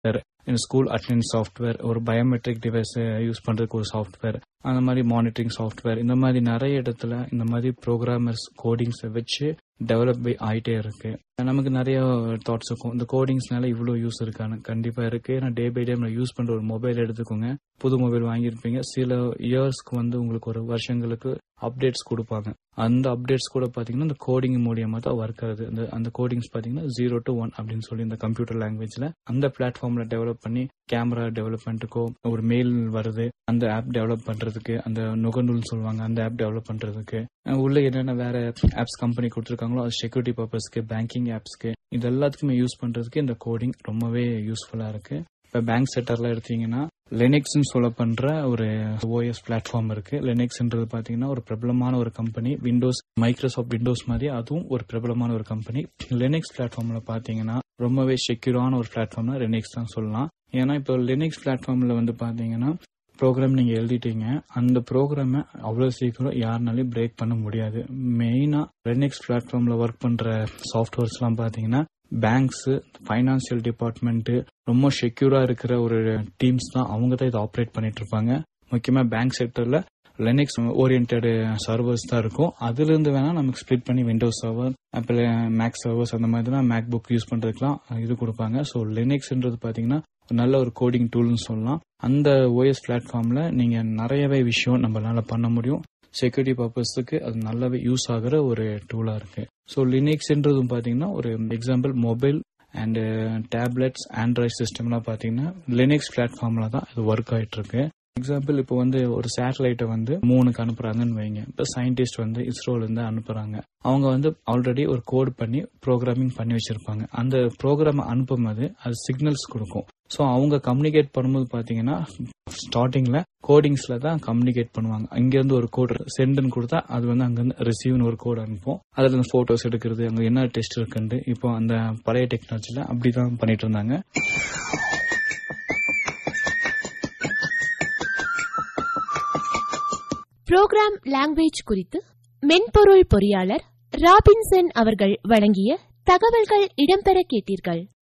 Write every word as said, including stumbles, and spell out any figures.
Software, school attendance software, ஒரு biometric device use பண்றதுக்கு ஒரு சாஃப்ட்வேர், அந்த மாதிரி மானிட்டரிங் சாஃப்ட்வேர், இந்த மாதிரி நிறைய இடத்துல இந்த மாதிரி ப்ரோக்ராமர்ஸ் கோடிங்ஸை வச்சு டெவலப் ஆயிட்டே இருக்கு. நமக்கு நிறைய தாட்ஸ் இருக்கும், இந்த கோடிங்ஸ்னால இவ்வளவு யூஸ் இருக்கான்னு. கண்டிப்பா இருக்கு. ஏன்னா டே பை டே யூஸ் பண்ற ஒரு மொபைல் எடுத்துக்கோங்க, புது மொபைல் வாங்கியிருப்பீங்க, சில இயர்ஸ்க்கு வந்து உங்களுக்கு ஒரு வருஷங்களுக்கு அப்டேட்ஸ் கொடுப்பாங்க. அந்த அப்டேட்ஸ் கூட பாத்தீங்கன்னா இந்த கோடிங் மூலியமா தான் ஒர்க் ஆகுது. அந்த கோடிங்ஸ் பாத்தீங்கன்னா ஜீரோ டு ஒன் அப்படின்னு சொல்லி இந்த கம்ப்யூட்டர் லாங்குவேஜ்ல அந்த பிளாட்ஃபார்ம்ல டெவலப் பண்ணி கேமரா டெவலப்மெண்ட்டுக்கோ, ஒரு மெயில் வருது அந்த ஆப் டெவலப் பண்றதுக்கு, அந்த நுகநூல் சொல்லுவாங்க அந்த ஆப் டெவலப் பண்றதுக்கு, உள்ள என்னென்ன வேற ஆப்ஸ் கம்பெனி கொடுத்துருக்காங்களோ அது செக்யூரிட்டி பர்பஸ்க்கு, பேங்கிங் ஆப்ஸ்க்கு, இது எல்லாத்துக்குமே யூஸ் பண்றதுக்கு இந்த கோடிங் ரொம்பவே யூஸ்ஃபுல்லா இருக்கு. இப்ப பேங்க் செக்டர்ல எடுத்தீங்கன்னா லினக்ஸ்னு சொல்ல பண்ற ஒரு ஓஎஸ் பிளாட்ஃபார்ம் இருக்கு. லினக்ஸ்ன்றது பாத்தீங்கன்னா ஒரு பிரபலமான ஒரு கம்பெனி, விண்டோஸ் மைக்ரோசாஃப்ட் விண்டோஸ் மாதிரி அதுவும் ஒரு பிரபலமான ஒரு கம்பெனி. லினக்ஸ் பிளாட்ஃபார்ம்ல பாத்தீங்கன்னா ரொம்பவே செக்யூரான ஒரு பிளாட்ஃபார்ம்னா லினக்ஸ் தான் சொல்லலாம். ஏன்னா இப்போ லினக்ஸ் பிளாட்ஃபார்ம்ல வந்து பாத்தீங்கன்னா ப்ரோக்ராம் நீங்க எழுதிட்டீங்க, அந்த ப்ரோக்ராமை அவ்வளவு சீக்கிரம் யாருனாலையும் பிரேக் பண்ண முடியாது. மெயினா லினக்ஸ் பிளாட்ஃபார்ம்ல ஒர்க் பண்ற சாஃப்ட்வேர்ஸ் எல்லாம் பாத்தீங்கன்னா பேங்க்ஸ், பைனான்சியல் டிபார்ட்மெண்ட், ரொம்ப செக்யூரா இருக்கிற ஒரு டீம்ஸ் தான் அவங்க தான் இதை ஆப்ரேட் பண்ணிட்டு இருப்பாங்க. முக்கியமா பேங்க் செக்டர்ல லினக்ஸ் ஓரியன்டட் சர்வர்ஸ் தான் இருக்கும். அதுல இருந்து வேணா நமக்கு ஸ்பிளிட் பண்ணி Windows server, Apple Mac servers, அந்த மாதிரி மேக் புக் யூஸ் பண்றதுக்குலாம் இது கொடுப்பாங்க. ஸோ லினக்ஸ்ன்றது பாத்தீங்கன்னா நல்ல ஒரு கோடிங் டூல்னு சொல்லலாம். அந்த ஓஎஸ் பிளாட்ஃபார்ம்ல நீங்க நிறையவே விஷயம் நம்மளால பண்ண முடியும். செக்யூரிட்டி பர்பஸ்க்கு அது நல்லாவே யூஸ் ஆகுற ஒரு டூலா இருக்கு. ஸோ லினக்ஸ்ன்றதும் பாத்தீங்கன்னா ஒரு example mobile and tablets, Android சிஸ்டம்லாம் பாத்தீங்கன்னா லினக்ஸ் பிளாட்ஃபார்ம்ல தான் இது ஒர்க் ஆயிட்டு இருக்கு. எக்ஸாம்பிள் இப்போ வந்து ஒரு சேட்டலைட்டை வந்து மூணுக்கு அனுப்புறாங்கன்னு வைங்க. இப்போ சயின்டிஸ்ட் வந்து இஸ்ரோல இருந்து அனுப்புறாங்க. அவங்க வந்து ஆல்ரெடி ஒரு கோட் பண்ணி ப்ரோக்ராமிங் பண்ணி வச்சிருப்பாங்க. அந்த ப்ரோக்ராம் அனுப்பும் போது அது சிக்னல்ஸ் கொடுக்கும். ஸோ அவங்க கம்யூனிகேட் பண்ணும்போது பாத்தீங்கன்னா ஸ்டார்டிங்ல கோடிங்ஸ்ல தான் கம்யூனிகேட் பண்ணுவாங்க. இங்கிருந்து ஒரு கோட் சென்ட்னு கொடுத்தா அது வந்து அங்கிருந்து ரிசீவ்னு ஒரு கோட் அனுப்பும். அதுல இருந்து போட்டோஸ் எடுக்கிறது, அங்க என்ன டெஸ்ட் இருக்குன்னு. இப்போ அந்த பழைய டெக்னாலஜில அப்படிதான் பண்ணிட்டு இருந்தாங்க. புரோகிராம் லாங்குவேஜ் குறித்து மென்பொருள் பொறியாளர் ராபின்சன் அவர்கள் வழங்கிய தகவல்கள் இடம்பெற கேட்டீர்கள்.